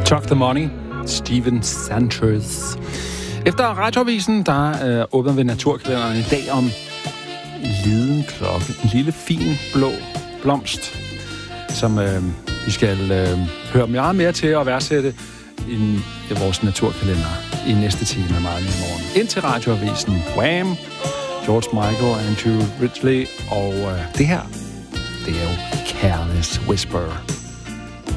Talk the Money, Steven Sanchez. Efter Radioavisen, der åbner vi naturkalenderen i dag om Lidenklokke. En lille, fin, blå blomst, som vi skal høre meget mere til at værdsætte i vores naturkalender i næste time meget mere i morgen. Indtil Radioavisen, Wham! George Michael, Andrew Ridgeley, og det her, det er jo Careless Whisper.